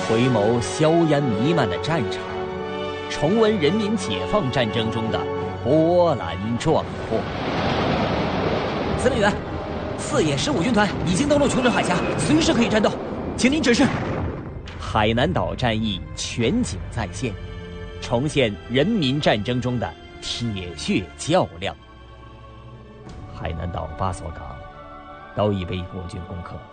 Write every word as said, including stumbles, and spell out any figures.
回眸硝烟弥漫的战场，重温人民解放战争中的波澜壮阔。司令员，四野十五军团已经登陆琼城海峡，随时可以战斗，请您指示。海南岛战役全景再现，重现人民战争中的铁血较量。海南岛八所港都已被国军攻克。